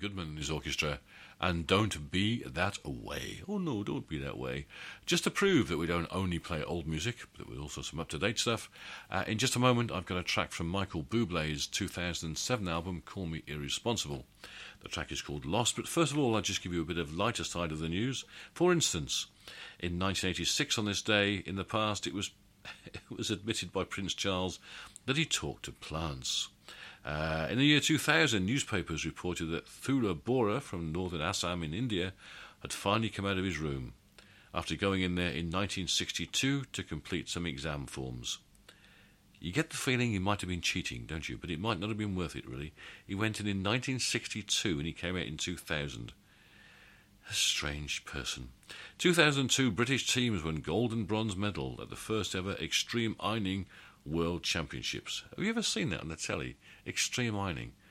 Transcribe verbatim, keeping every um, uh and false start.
Goodman and his orchestra, and Don't Be That Way. Oh no, don't be that way. Just to prove that we don't only play old music, but with also some up-to-date stuff, uh, in just a moment I've got a track from Michael Bublé's two thousand seven album, Call Me Irresponsible. The track is called Lost, but first of all I'll just give you a bit of lighter side of the news. For instance, in nineteen eighty-six on this day, in the past, it was, it was admitted by Prince Charles that he talked to plants. Uh, in the year two thousand, newspapers reported that Thula Bora from northern Assam in India had finally come out of his room after going in there in nineteen sixty-two to complete some exam forms. You get the feeling he might have been cheating, don't you? But it might not have been worth it, really. He went in in nineteen sixty-two and he came out in two thousand. A strange person. two thousand two, British teams won gold and bronze medal at the first ever Extreme Ironing World Championships. Have you ever seen that on the telly? Extreme Ironing.